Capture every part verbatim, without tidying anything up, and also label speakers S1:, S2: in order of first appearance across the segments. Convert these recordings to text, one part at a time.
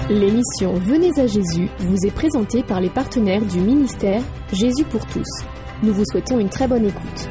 S1: L'émission Venez à Jésus vous est présentée par les partenaires du ministère Jésus pour tous. Nous vous souhaitons une très bonne écoute.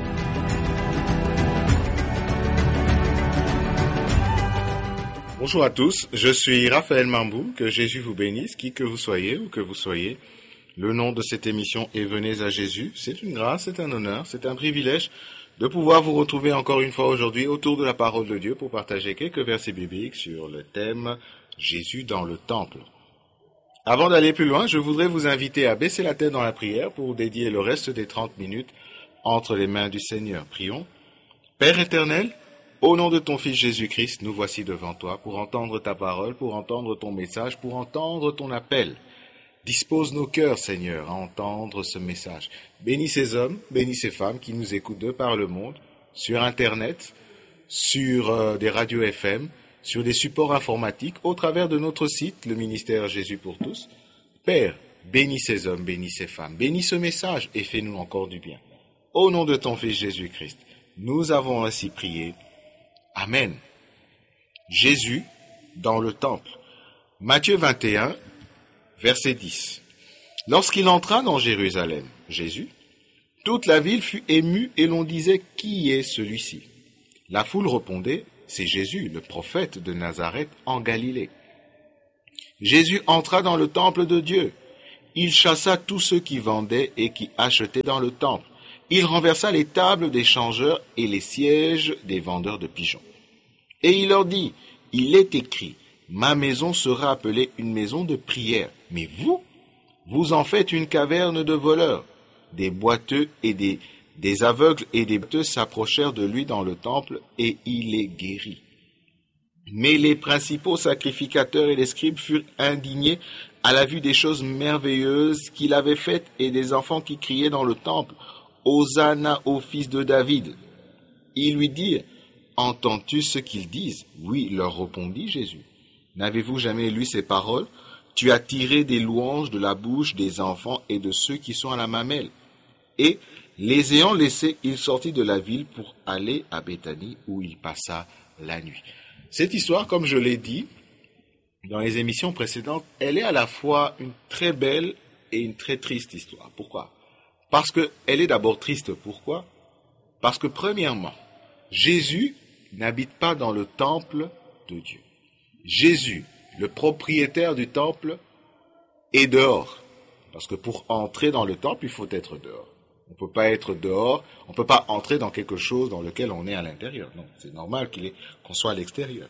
S2: Bonjour à tous, je suis Raphaël Mambou, que Jésus vous bénisse, qui que vous soyez ou que vous soyez. Le nom de cette émission est Venez à Jésus. C'est une grâce, c'est un honneur, c'est un privilège de pouvoir vous retrouver encore une fois aujourd'hui autour de la parole de Dieu pour partager quelques versets bibliques sur le thème Jésus dans le temple. Avant d'aller plus loin, je voudrais vous inviter à baisser la tête dans la prière pour dédier le reste des trente minutes entre les mains du Seigneur. Prions. Père éternel, au nom de ton Fils Jésus-Christ, nous voici devant toi pour entendre ta parole, pour entendre ton message, pour entendre ton appel. Dispose nos cœurs, Seigneur, à entendre ce message. Bénis ces hommes, bénis ces femmes qui nous écoutent de par le monde, sur Internet, sur euh, des radios F M, sur des supports informatiques, au travers de notre site, le ministère Jésus pour tous. Père, bénis ces hommes, bénis ces femmes, bénis ce message et fais-nous encore du bien. Au nom de ton Fils Jésus-Christ, nous avons ainsi prié. Amen. Jésus dans le temple. Matthieu vingt et un, verset dix. Lorsqu'il entra dans Jérusalem, Jésus, toute la ville fut émue et l'on disait « Qui est celui-ci » La foule répondait « C'est Jésus, le prophète de Nazareth en Galilée. » Jésus entra dans le temple de Dieu. Il chassa tous ceux qui vendaient et qui achetaient dans le temple. Il renversa les tables des changeurs et les sièges des vendeurs de pigeons. Et il leur dit, « Il est écrit, ma maison sera appelée une maison de prière. Mais vous, vous en faites une caverne de voleurs. » Des boiteux et des, des aveugles et des boiteux s'approchèrent de lui dans le temple et il les guérit. Mais les principaux sacrificateurs et les scribes furent indignés à la vue des choses merveilleuses qu'il avait faites et des enfants qui criaient dans le temple, « Hosanna au fils de David !» Ils lui dirent, « Entends-tu ce qu'ils disent ?» « Oui, leur répondit Jésus. « N'avez-vous jamais lu ces paroles ? Tu as tiré des louanges de la bouche des enfants et de ceux qui sont à la mamelle. » Et, les ayant laissés, il sortit de la ville pour aller à Béthanie où il passa la nuit. Cette histoire, comme je l'ai dit dans les émissions précédentes, elle est à la fois une très belle et une très triste histoire. Pourquoi ? Parce qu'elle est d'abord triste. Pourquoi ? Parce que premièrement, Jésus n'habite pas dans le temple de Dieu. Jésus, le propriétaire du temple, est dehors. Parce que pour entrer dans le temple, il faut être dehors. On ne peut pas être dehors, on ne peut pas entrer dans quelque chose dans lequel on est à l'intérieur. Non, c'est normal qu'il est, qu'on soit à l'extérieur.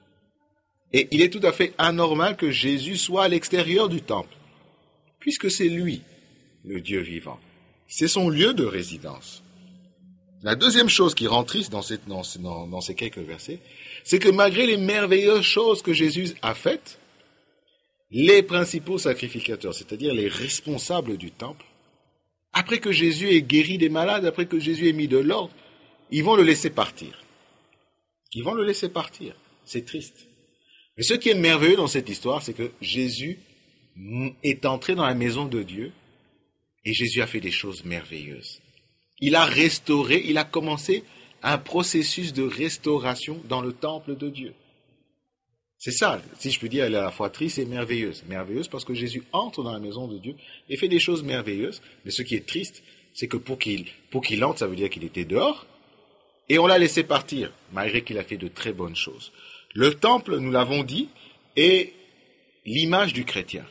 S2: Et il est tout à fait anormal que Jésus soit à l'extérieur du temple, puisque c'est lui, le Dieu vivant. C'est son lieu de résidence. La deuxième chose qui rend triste dans, cette, dans, dans, dans ces quelques versets, c'est que malgré les merveilleuses choses que Jésus a faites, les principaux sacrificateurs, c'est-à-dire les responsables du temple, après que Jésus ait guéri des malades, après que Jésus ait mis de l'ordre, ils vont le laisser partir. Ils vont le laisser partir. C'est triste. Mais ce qui est merveilleux dans cette histoire, c'est que Jésus est entré dans la maison de Dieu et Jésus a fait des choses merveilleuses. Il a restauré, il a commencé un processus de restauration dans le temple de Dieu. C'est ça, si je peux dire, elle est à la fois triste et merveilleuse. Merveilleuse parce que Jésus entre dans la maison de Dieu et fait des choses merveilleuses. Mais ce qui est triste, c'est que pour qu'il, pour qu'il entre, ça veut dire qu'il était dehors. Et on l'a laissé partir, malgré qu'il a fait de très bonnes choses. Le temple, nous l'avons dit, est l'image du chrétien.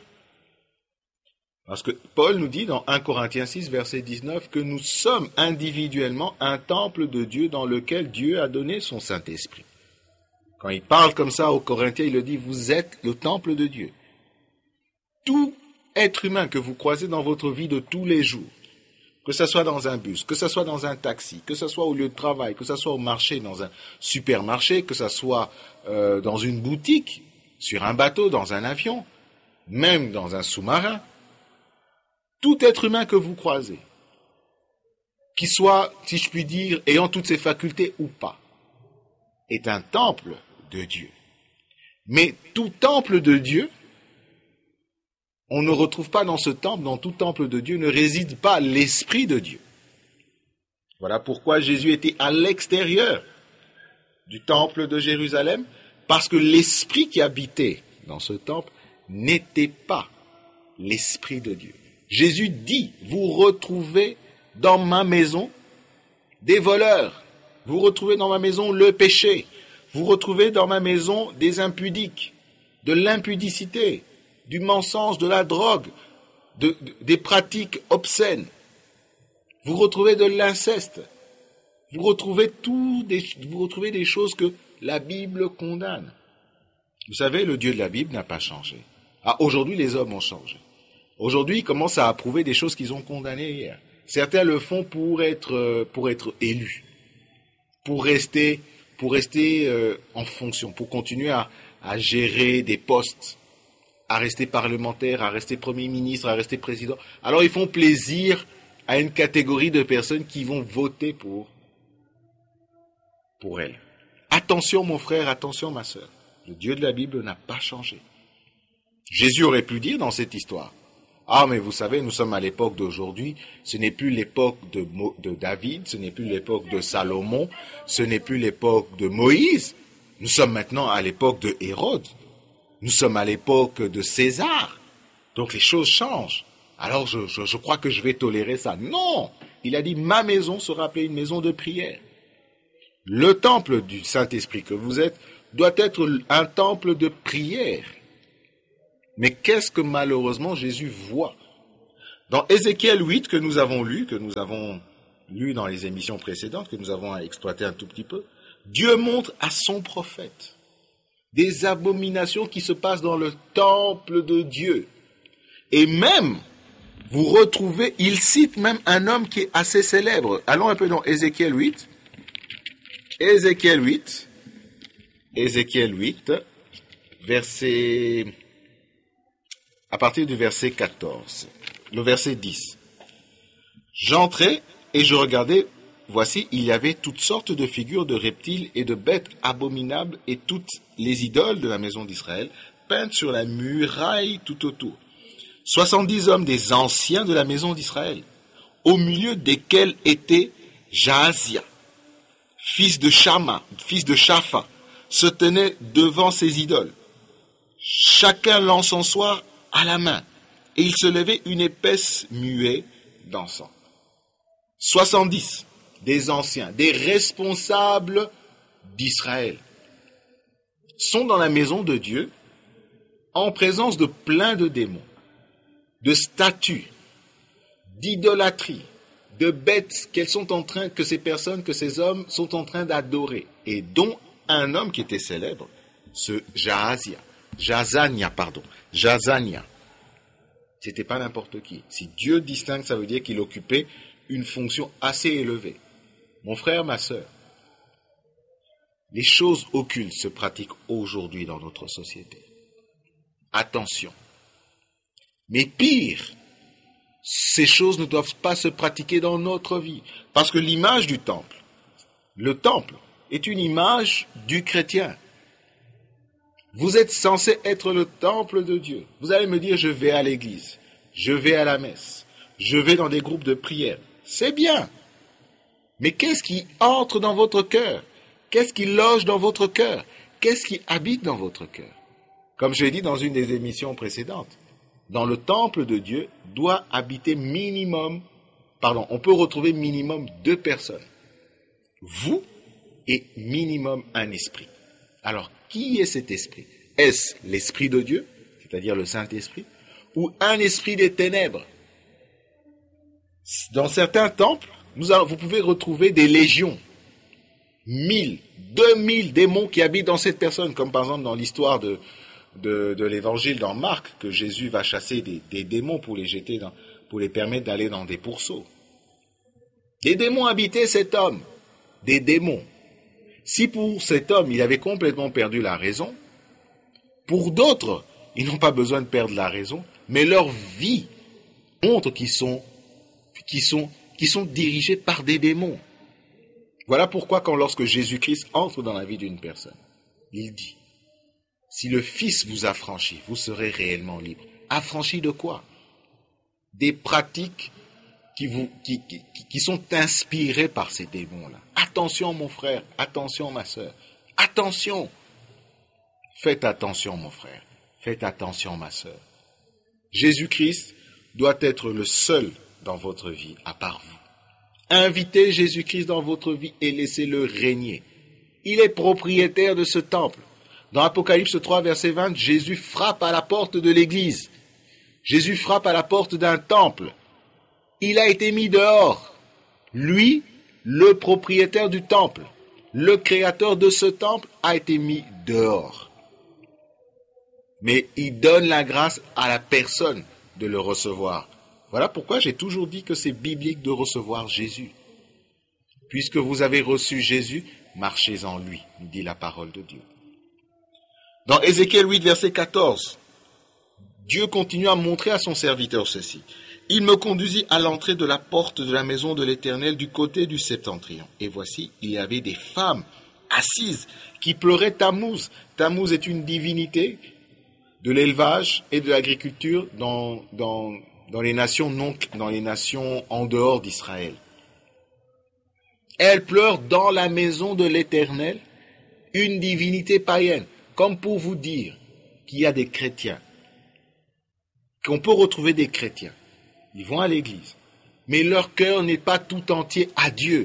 S2: Parce que Paul nous dit dans un Corinthiens six, verset dix-neuf, que nous sommes individuellement un temple de Dieu dans lequel Dieu a donné son Saint-Esprit. Quand il parle comme ça aux Corinthiens, il le dit, vous êtes le temple de Dieu. Tout être humain que vous croisez dans votre vie de tous les jours, que ce soit dans un bus, que ce soit dans un taxi, que ce soit au lieu de travail, que ce soit au marché, dans un supermarché, que ce soit euh, dans une boutique, sur un bateau, dans un avion, même dans un sous-marin, tout être humain que vous croisez, qu'il soit, si je puis dire, ayant toutes ses facultés ou pas, est un temple de Dieu. Mais tout temple de Dieu, on ne retrouve pas dans ce temple, dans tout temple de Dieu, ne réside pas l'Esprit de Dieu. Voilà pourquoi Jésus était à l'extérieur du temple de Jérusalem, parce que l'Esprit qui habitait dans ce temple n'était pas l'Esprit de Dieu. Jésus dit, vous retrouvez dans ma maison des voleurs, vous retrouvez dans ma maison le péché, vous retrouvez dans ma maison des impudiques, de l'impudicité, du mensonge, de la drogue, de, de, des pratiques obscènes. Vous retrouvez de l'inceste. Vous retrouvez, tout des, vous retrouvez des choses que la Bible condamne. Vous savez, le Dieu de la Bible n'a pas changé. Ah, aujourd'hui, les hommes ont changé. Aujourd'hui, ils commencent à approuver des choses qu'ils ont condamnées hier. Certains le font pour être, pour être élus, pour rester, pour rester euh, en fonction, pour continuer à, à gérer des postes, à rester parlementaire, à rester Premier ministre, à rester président. Alors, ils font plaisir à une catégorie de personnes qui vont voter pour, pour elles. Attention, mon frère, attention, ma sœur. Le Dieu de la Bible n'a pas changé. Jésus aurait pu dire dans cette histoire, ah, mais vous savez, nous sommes à l'époque d'aujourd'hui, ce n'est plus l'époque de, Mo, de David, ce n'est plus l'époque de Salomon, ce n'est plus l'époque de Moïse, nous sommes maintenant à l'époque de Hérode, nous sommes à l'époque de César, donc les choses changent. Alors je, je, je crois que je vais tolérer ça. Non, il a dit, ma maison sera appelée une maison de prière. Le temple du Saint-Esprit que vous êtes doit être un temple de prière. Mais qu'est-ce que malheureusement Jésus voit? Dans Ézéchiel huit que nous avons lu, que nous avons lu dans les émissions précédentes, que nous avons exploité un tout petit peu, Dieu montre à son prophète des abominations qui se passent dans le temple de Dieu. Et même, vous retrouvez, il cite même un homme qui est assez célèbre. Allons un peu dans Ézéchiel huit. Ézéchiel huit. Ézéchiel huit, verset... à partir du verset quatorze, le verset dix. J'entrai et je regardais, voici, il y avait toutes sortes de figures de reptiles et de bêtes abominables et toutes les idoles de la maison d'Israël, peintes sur la muraille tout autour. Soixante-dix hommes des anciens de la maison d'Israël, au milieu desquels était Jaazia, fils de Shama, fils de Shapha, se tenait devant ces idoles, chacun l'encensoir à la main, et il se levait une épaisse nuée d'encens. Soixante-dix des anciens, des responsables d'Israël, sont dans la maison de Dieu en présence de plein de démons, de statues, d'idolâtrie, de bêtes qu'elles sont en train, que ces personnes, que ces hommes sont en train d'adorer, et dont un homme qui était célèbre, ce Jaazia, Jazania, pardon, Jazania. C'était pas n'importe qui. Si Dieu distingue, ça veut dire qu'il occupait une fonction assez élevée. Mon frère, ma sœur, les choses occultes se pratiquent aujourd'hui dans notre société. Attention. Mais pire, ces choses ne doivent pas se pratiquer dans notre vie. Parce que l'image du temple, le temple, est une image du chrétien. Vous êtes censé être le temple de Dieu. Vous allez me dire, je vais à l'église, je vais à la messe, je vais dans des groupes de prière. C'est bien. Mais qu'est-ce qui entre dans votre cœur? Qu'est-ce qui loge dans votre cœur? Qu'est-ce qui habite dans votre cœur? Comme je l'ai dit dans une des émissions précédentes, dans le temple de Dieu doit habiter minimum, pardon, on peut retrouver minimum deux personnes. Vous et minimum un esprit. Alors, qui est cet esprit? Est-ce l'esprit de Dieu, c'est-à-dire le Saint-Esprit, ou un esprit des ténèbres? Dans certains temples, nous avons, vous pouvez retrouver des légions, mille, deux mille démons qui habitent dans cette personne, comme par exemple dans l'histoire de, de, de l'évangile dans Marc, que Jésus va chasser des, des démons pour les jeter, dans, pour les permettre d'aller dans des pourceaux. Des démons habitaient cet homme, des démons. Si pour cet homme, il avait complètement perdu la raison, pour d'autres, ils n'ont pas besoin de perdre la raison, mais leur vie montre qu'ils sont, qu'ils sont, qu'ils sont dirigés par des démons. Voilà pourquoi quand lorsque Jésus-Christ entre dans la vie d'une personne, il dit, si le Fils vous affranchit, vous serez réellement libre. Affranchi de quoi? Des pratiques qui, vous, qui, qui, qui sont inspirées par ces démons-là. Attention mon frère, attention ma sœur, attention. Faites attention mon frère, Faites attention, ma sœur. Jésus-Christ doit être le seul dans votre vie, à part vous. Invitez Jésus-Christ dans votre vie et laissez-le régner. Il est propriétaire de ce temple. Dans Apocalypse trois, verset vingt, Jésus frappe à la porte de l'église. Jésus frappe à la porte d'un temple. Il a été mis dehors. Lui, le propriétaire du temple, le créateur de ce temple, a été mis dehors. Mais il donne la grâce à la personne de le recevoir. Voilà pourquoi j'ai toujours dit que c'est biblique de recevoir Jésus. Puisque vous avez reçu Jésus, marchez en lui, nous dit la parole de Dieu. Dans Ézéchiel huit, verset quatorze, Dieu continue à montrer à son serviteur ceci. Il me conduisit à l'entrée de la porte de la maison de l'Éternel du côté du septentrion. Et voici, il y avait des femmes assises qui pleuraient Tammuz. Tammuz est une divinité de l'élevage et de l'agriculture dans, dans, dans les nations non, dans les nations en dehors d'Israël. Elles pleurent dans la maison de l'Éternel, une divinité païenne, comme pour vous dire qu'il y a des chrétiens, qu'on peut retrouver des chrétiens. Ils vont à l'église, mais leur cœur n'est pas tout entier à Dieu.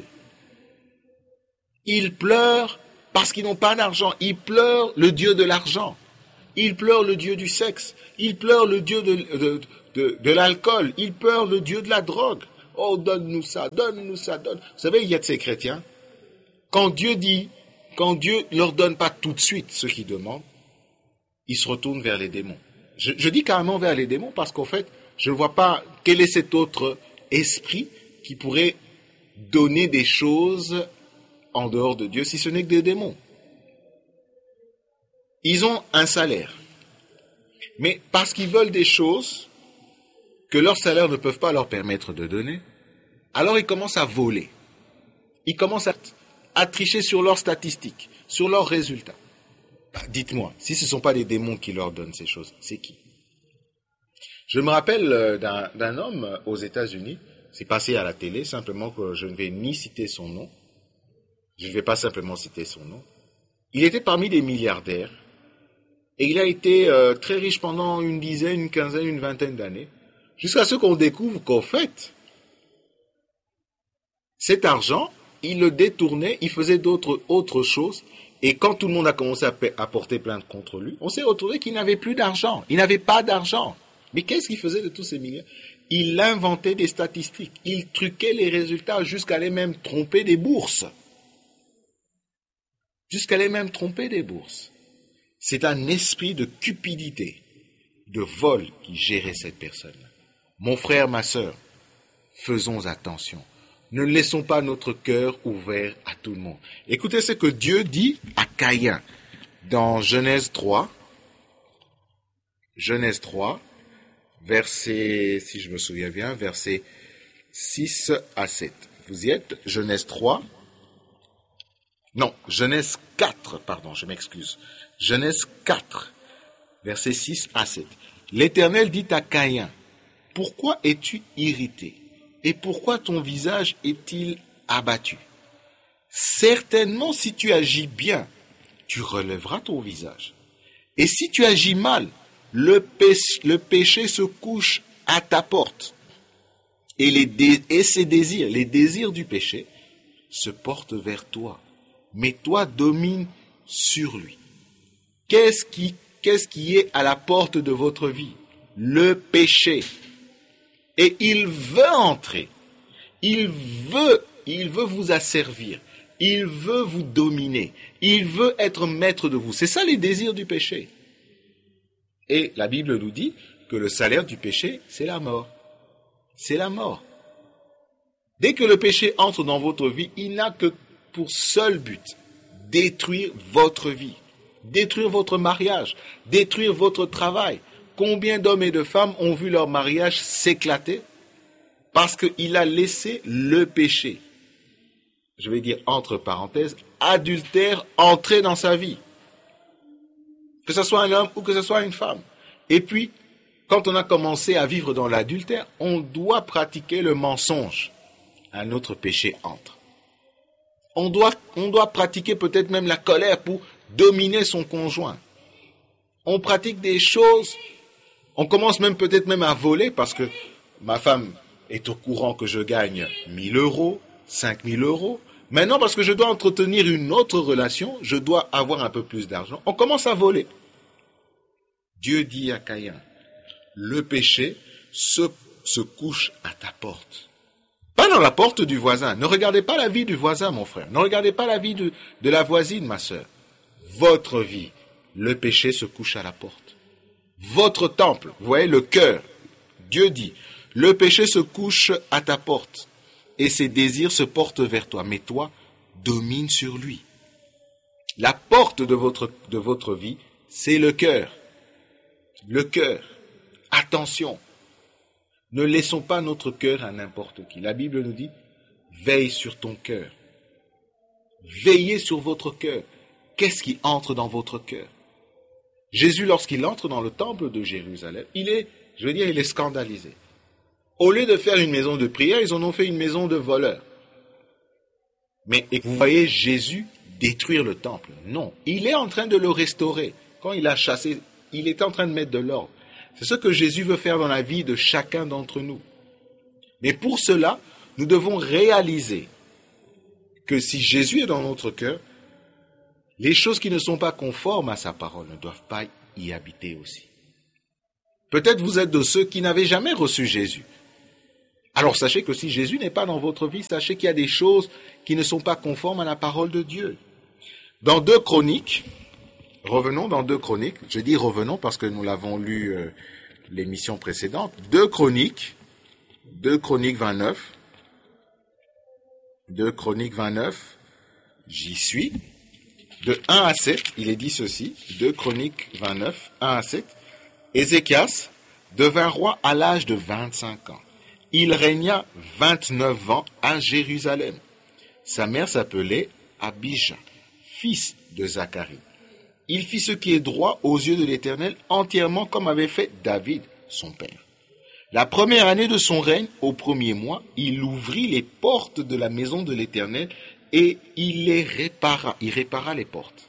S2: Ils pleurent parce qu'ils n'ont pas d'argent. Ils pleurent le Dieu de l'argent. Ils pleurent le Dieu du sexe. Ils pleurent le Dieu de, de, de, de l'alcool. Ils pleurent le Dieu de la drogue. Oh, donne-nous ça, donne-nous ça, donne. Vous savez, il y a de ces chrétiens. Quand Dieu dit, quand Dieu ne leur donne pas tout de suite ce qu'ils demandent, ils se retournent vers les démons. Je, je dis carrément vers les démons parce qu'en fait, je ne vois pas quel est cet autre esprit qui pourrait donner des choses en dehors de Dieu, si ce n'est que des démons. Ils ont un salaire. Mais parce qu'ils veulent des choses que leur salaire ne peuvent pas leur permettre de donner, alors ils commencent à voler. Ils commencent à, à tricher sur leurs statistiques, sur leurs résultats. Bah, dites-moi, si ce ne sont pas des démons qui leur donnent ces choses, c'est qui? Je me rappelle d'un, d'un homme aux États-Unis, c'est passé à la télé, simplement que je ne vais ni citer son nom, je ne vais pas simplement citer son nom. Il était parmi des milliardaires, et il a été euh, très riche pendant une dizaine, une quinzaine, une vingtaine d'années, jusqu'à ce qu'on découvre qu'en fait, cet argent, il le détournait, il faisait d'autres autres choses, et quand tout le monde a commencé à, à porter plainte contre lui, on s'est retrouvé qu'il n'avait plus d'argent, il n'avait pas d'argent. Mais qu'est-ce qu'il faisait de tous ces milliards? Il inventait des statistiques, il truquait les résultats jusqu'à aller même tromper des bourses. Jusqu'à aller même tromper des bourses. C'est un esprit de cupidité, de vol qui gérait cette personne-là. Mon frère, ma sœur, faisons attention. Ne laissons pas notre cœur ouvert à tout le monde. Écoutez ce que Dieu dit à Caïn dans Genèse trois. Genèse trois. Verset, si je me souviens bien, verset six à sept. Vous y êtes? Genèse trois. Non, Genèse quatre, pardon, je m'excuse. Genèse quatre, verset six à sept. L'Éternel dit à Caïn, « Pourquoi es-tu irrité? Et pourquoi ton visage est-il abattu? Certainement, si tu agis bien, tu relèveras ton visage. Et si tu agis mal, Le péché, le péché se couche à ta porte et, les dé, et ses désirs, les désirs du péché, se portent vers toi. Mais toi domine sur lui. Qu'est-ce qui, qu'est-ce qui est à la porte de votre vie? Le péché. Et il veut entrer. Il veut, il veut vous asservir. Il veut vous dominer. Il veut être maître de vous. C'est ça les désirs du péché. Et la Bible nous dit que le salaire du péché, c'est la mort. C'est la mort. Dès que le péché entre dans votre vie, il n'a que pour seul but détruire votre vie, détruire votre mariage, détruire votre travail. Combien d'hommes et de femmes ont vu leur mariage s'éclater parce qu'il a laissé le péché, je vais dire entre parenthèses, adultère entrer dans sa vie. Que ce soit un homme ou que ce soit une femme. Et puis, quand on a commencé à vivre dans l'adultère, on doit pratiquer le mensonge. Un autre péché entre. On doit, on doit pratiquer peut-être même la colère pour dominer son conjoint. On pratique des choses, on commence même peut-être même à voler parce que ma femme est au courant que je gagne mille euros, cinq mille euros. Maintenant, parce que je dois entretenir une autre relation, je dois avoir un peu plus d'argent. On commence à voler. Dieu dit à Caïn, le péché se, se couche à ta porte. Pas dans la porte du voisin. Ne regardez pas la vie du voisin, mon frère. Ne regardez pas la vie de, de la voisine, ma sœur. Votre vie, le péché se couche à la porte. Votre temple, vous voyez, le cœur. Dieu dit, le péché se couche à ta porte et ses désirs se portent vers toi. Mais toi, domine sur lui. La porte de votre, de votre vie, c'est le cœur. Le cœur. Attention. Ne laissons pas notre cœur à n'importe qui. La Bible nous dit, veille sur ton cœur. Veillez sur votre cœur. Qu'est-ce qui entre dans votre cœur? Jésus, lorsqu'il entre dans le temple de Jérusalem, il est, je veux dire, il est scandalisé. Au lieu de faire une maison de prière, ils en ont fait une maison de voleurs. Mais et vous voyez Jésus détruire le temple? Non, il est en train de le restaurer. Quand il a chassé, il est en train de mettre de l'ordre. C'est ce que Jésus veut faire dans la vie de chacun d'entre nous. Mais pour cela, nous devons réaliser que si Jésus est dans notre cœur, les choses qui ne sont pas conformes à sa parole ne doivent pas y habiter aussi. Peut-être vous êtes de ceux qui n'avaient jamais reçu Jésus. Alors sachez que si Jésus n'est pas dans votre vie, sachez qu'il y a des choses qui ne sont pas conformes à la parole de Dieu. Dans deux Chroniques, revenons dans deux Chroniques, je dis revenons parce que nous l'avons lu euh, l'émission précédente, deux Chroniques, deux Chroniques vingt-neuf, deux Chroniques vingt-neuf, j'y suis, de un à sept, il est dit ceci, deux Chroniques vingt-neuf, un à sept, Ézéchias devint roi à l'âge de vingt-cinq ans. Il régna vingt-neuf ans à Jérusalem. Sa mère s'appelait Abijah, fils de Zacharie. Il fit ce qui est droit aux yeux de l'Éternel, entièrement comme avait fait David, son père. La première année de son règne, au premier mois, il ouvrit les portes de la maison de l'Éternel et il les répara, il répara les portes.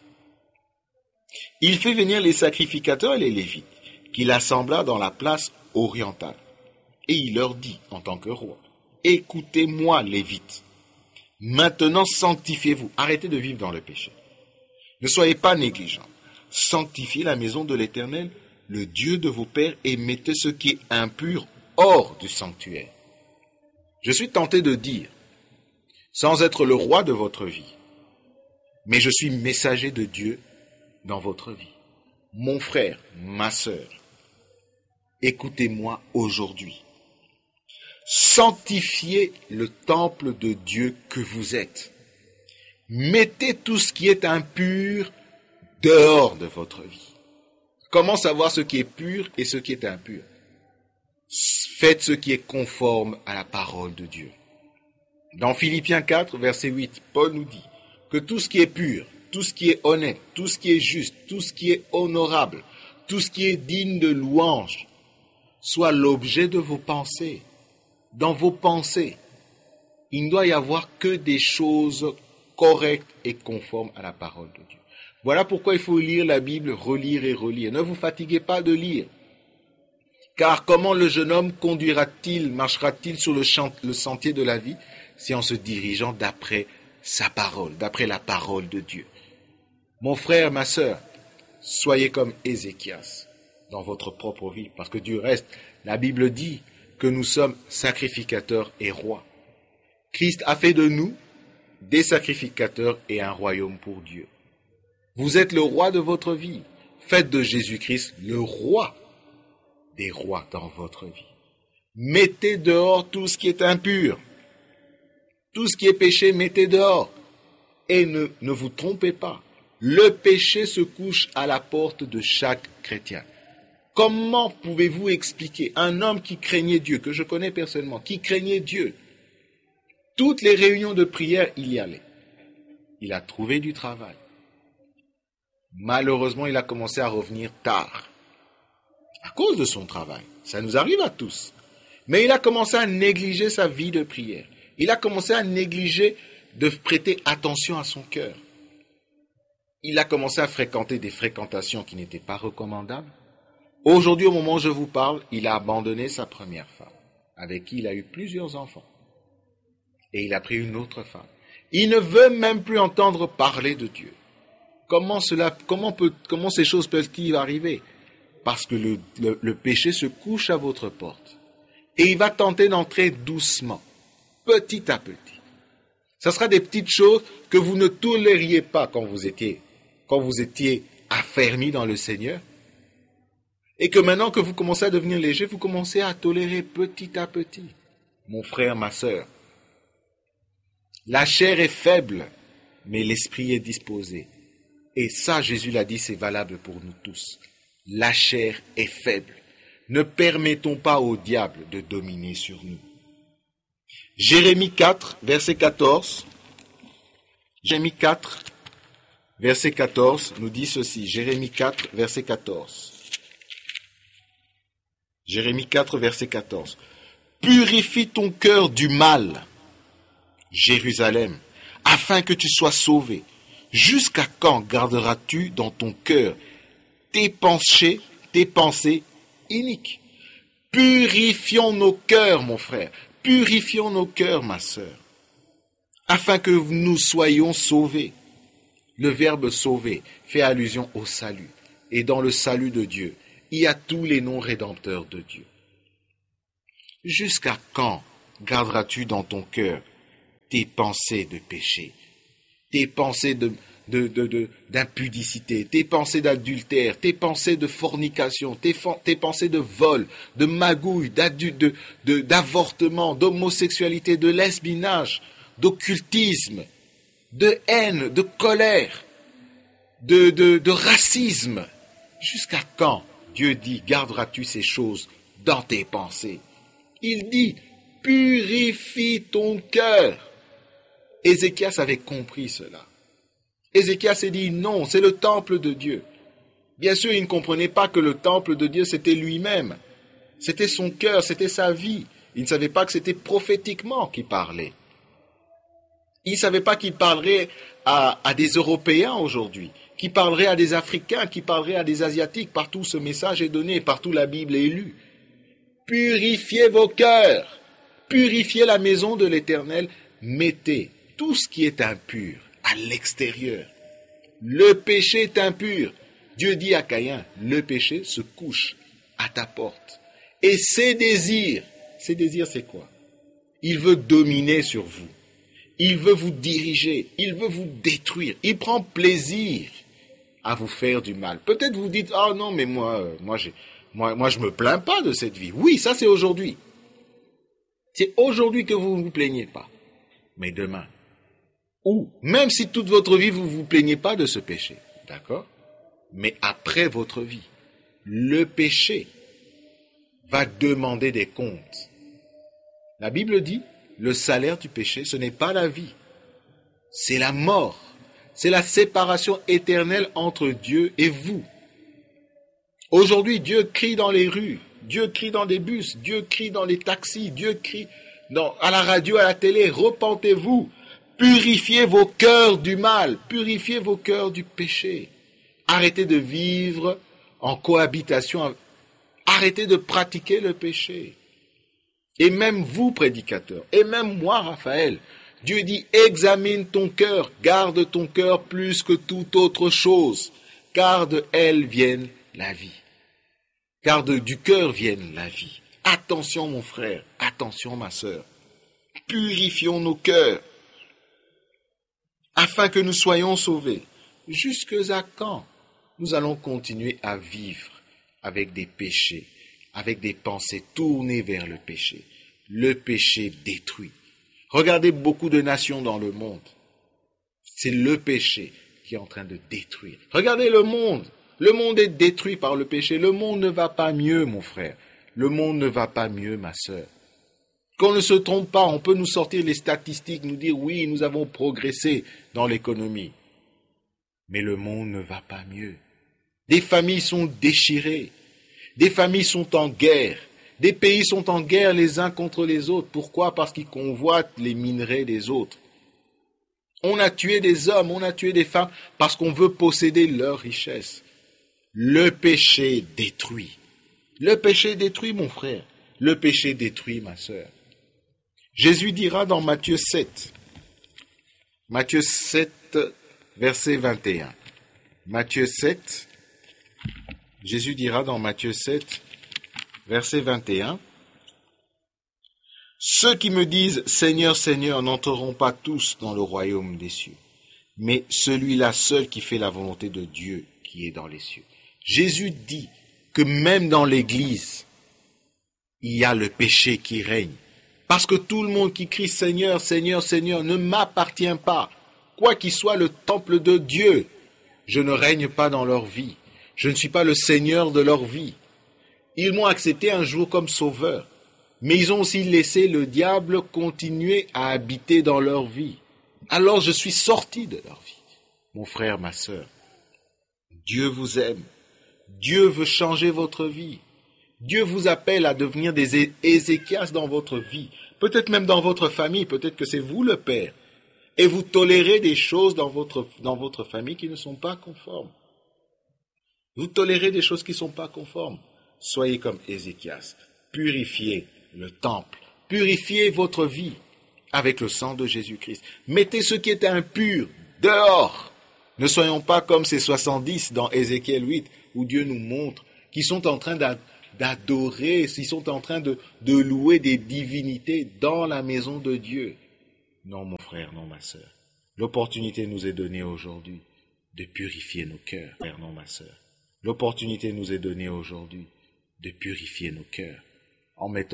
S2: Il fit venir les sacrificateurs et les Lévites, qu'il assembla dans la place orientale. Et il leur dit, en tant que roi, « Écoutez-moi, Lévites. Maintenant, sanctifiez-vous. Arrêtez de vivre dans le péché. Ne soyez pas négligents. Sanctifiez la maison de l'Éternel, le Dieu de vos pères, et mettez ce qui est impur hors du sanctuaire. » Je suis tenté de dire, sans être le roi de votre vie, mais je suis messager de Dieu dans votre vie. Mon frère, ma sœur, écoutez-moi aujourd'hui. Sanctifiez le temple de Dieu que vous êtes. Mettez tout ce qui est impur dehors de votre vie. Comment savoir ce qui est pur et ce qui est impur? Faites ce qui est conforme à la parole de Dieu. Dans Philippiens quatre, verset huit, Paul nous dit que tout ce qui est pur, tout ce qui est honnête, tout ce qui est juste, tout ce qui est honorable, tout ce qui est digne de louange, soit l'objet de vos pensées. Dans vos pensées, il ne doit y avoir que des choses correctes et conformes à la parole de Dieu. Voilà pourquoi il faut lire la Bible, relire et relire. Ne vous fatiguez pas de lire. Car comment le jeune homme conduira-t-il, marchera-t-il sur le, champ, le sentier de la vie si en se dirigeant d'après sa parole, d'après la parole de Dieu? Mon frère, ma sœur, soyez comme Ézéchias dans votre propre vie, parce que du reste, la Bible dit que nous sommes sacrificateurs et rois. Christ a fait de nous des sacrificateurs et un royaume pour Dieu. Vous êtes le roi de votre vie. Faites de Jésus-Christ le roi des rois dans votre vie. Mettez dehors tout ce qui est impur. Tout ce qui est péché, mettez dehors. Et ne, ne vous trompez pas. Le péché se couche à la porte de chaque chrétien. Comment pouvez-vous expliquer un homme qui craignait Dieu, que je connais personnellement, qui craignait Dieu, toutes les réunions de prière, il y allait. Il a trouvé du travail. Malheureusement, il a commencé à revenir tard. À cause de son travail. Ça nous arrive à tous. Mais il a commencé à négliger sa vie de prière. Il a commencé à négliger de prêter attention à son cœur. Il a commencé à fréquenter des fréquentations qui n'étaient pas recommandables. Aujourd'hui, au moment où je vous parle, il a abandonné sa première femme, avec qui il a eu plusieurs enfants. Et il a pris une autre femme. Il ne veut même plus entendre parler de Dieu. Comment cela, comment peut, comment ces choses peuvent-ils arriver? Parce que le, le, le péché se couche à votre porte. Et il va tenter d'entrer doucement, petit à petit. Ce sera des petites choses que vous ne tolériez pas quand vous étiez, quand vous étiez affermis dans le Seigneur. Et que maintenant que vous commencez à devenir léger, vous commencez à tolérer petit à petit. Mon frère, ma sœur, la chair est faible, mais l'esprit est disposé. Et ça, Jésus l'a dit, c'est valable pour nous tous. La chair est faible. Ne permettons pas au diable de dominer sur nous. Jérémie quatre, verset quatorze. Jérémie quatre, verset quatorze, nous dit ceci. Jérémie quatre, verset quatorze. Jérémie quatre, verset quatorze. Purifie ton cœur du mal, Jérusalem, afin que tu sois sauvé. Jusqu'à quand garderas-tu dans ton cœur tes pensées, tes pensées iniques? Purifions nos cœurs, mon frère. Purifions nos cœurs, ma sœur, afin que nous soyons sauvés. Le verbe sauver fait allusion au salut. Et dans le salut de Dieu, il y a tous les noms rédempteurs de Dieu. Jusqu'à quand garderas-tu dans ton cœur tes pensées de péché, tes pensées de, de, de, de, d'impudicité, tes pensées d'adultère, tes pensées de fornication, tes, tes pensées de vol, de magouille, de, de, d'avortement, d'homosexualité, de lesbinage, d'occultisme, de haine, de colère, de, de, de racisme. Jusqu'à quand, Dieu dit, garderas-tu ces choses dans tes pensées? Il dit, purifie ton cœur. Ézéchias avait compris cela. Ézéchias s'est dit, non, c'est le temple de Dieu. Bien sûr, il ne comprenait pas que le temple de Dieu, c'était lui-même. C'était son cœur, c'était sa vie. Il ne savait pas que c'était prophétiquement qu'il parlait. Il ne savait pas qu'il parlerait à, à des Européens aujourd'hui, qu'il parlerait à des Africains, qu'il parlerait à des Asiatiques. Partout ce message est donné, partout la Bible est lue. Purifiez vos cœurs, purifiez la maison de l'Éternel, mettez tout ce qui est impur à l'extérieur. Le péché est impur. Dieu dit à Caïn, le péché se couche à ta porte. Et ses désirs, ses désirs c'est quoi? Il veut dominer sur vous. Il veut vous diriger. Il veut vous détruire. Il prend plaisir à vous faire du mal. Peut-être vous dites, ah oh non, mais moi, euh, moi, j'ai, moi, moi, je me plains pas de cette vie. Oui, ça c'est aujourd'hui. C'est aujourd'hui que vous ne vous plaignez pas. Mais demain, ou même si toute votre vie, vous ne vous plaignez pas de ce péché. D'accord? Mais après votre vie, le péché va demander des comptes. La Bible dit, le salaire du péché, ce n'est pas la vie, c'est la mort. C'est la séparation éternelle entre Dieu et vous. Aujourd'hui, Dieu crie dans les rues, Dieu crie dans des bus, Dieu crie dans les taxis, Dieu crie dans, à la radio, à la télé, repentez-vous, purifiez vos cœurs du mal, purifiez vos cœurs du péché. Arrêtez de vivre en cohabitation, arrêtez de pratiquer le péché. Et même vous, prédicateurs, et même moi, Raphaël, Dieu dit, examine ton cœur, garde ton cœur plus que toute autre chose, car de elle vienne la vie. Car de, du cœur vienne la vie. Attention mon frère, attention ma sœur, purifions nos cœurs, afin que nous soyons sauvés. Jusque à quand nous allons continuer à vivre avec des péchés, avec des pensées tournées vers le péché? Le péché détruit. Regardez beaucoup de nations dans le monde. C'est le péché qui est en train de détruire. Regardez le monde. Le monde est détruit par le péché. Le monde ne va pas mieux, mon frère. Le monde ne va pas mieux, ma sœur. Qu'on ne se trompe pas, on peut nous sortir les statistiques, nous dire oui, nous avons progressé dans l'économie. Mais le monde ne va pas mieux. Des familles sont déchirées. Des familles sont en guerre. Des pays sont en guerre les uns contre les autres. Pourquoi? Parce qu'ils convoitent les minerais des autres. On a tué des hommes, on a tué des femmes parce qu'on veut posséder leurs richesses. Le péché détruit. Le péché détruit, mon frère. Le péché détruit, ma sœur. Jésus dira dans Matthieu sept, Matthieu sept, verset vingt et un. Matthieu sept, Jésus dira dans Matthieu sept, verset vingt et un, « Ceux qui me disent « Seigneur, Seigneur » n'entreront pas tous dans le royaume des cieux, mais celui-là seul qui fait la volonté de Dieu qui est dans les cieux. » Jésus dit que même dans l'Église, il y a le péché qui règne. Parce que tout le monde qui crie « Seigneur, Seigneur, Seigneur » ne m'appartient pas. Quoi qu'il soit le temple de Dieu, je ne règne pas dans leur vie. Je ne suis pas le Seigneur de leur vie. Ils m'ont accepté un jour comme sauveur, mais ils ont aussi laissé le diable continuer à habiter dans leur vie. Alors je suis sorti de leur vie. Mon frère, ma sœur, Dieu vous aime. Dieu veut changer votre vie. Dieu vous appelle à devenir des Ézéchias dans votre vie, peut-être même dans votre famille, peut-être que c'est vous le Père, et vous tolérez des choses dans votre, dans votre famille qui ne sont pas conformes. Vous tolérez des choses qui ne sont pas conformes. Soyez comme Ézéchias, purifiez le temple, purifiez votre vie avec le sang de Jésus-Christ. Mettez ce qui est impur dehors. Ne soyons pas comme ces soixante-dix dans Ézéchiel huit, où Dieu nous montre qu'ils sont en train d'a- d'adorer, ils sont en train de, de louer des divinités dans la maison de Dieu. Non, mon frère, non, ma sœur. L'opportunité nous est donnée aujourd'hui de purifier nos cœurs. Frère, non, ma sœur. L'opportunité nous est donnée aujourd'hui de purifier nos cœurs en mettant